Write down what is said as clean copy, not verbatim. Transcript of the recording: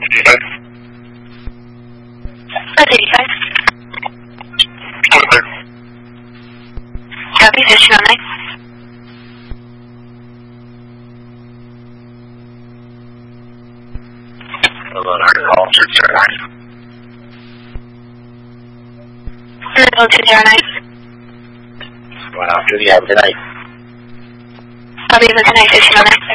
585. Copy, 1509. Hello, call 209. 209. Going off duty, have a good night. Copy, 1509.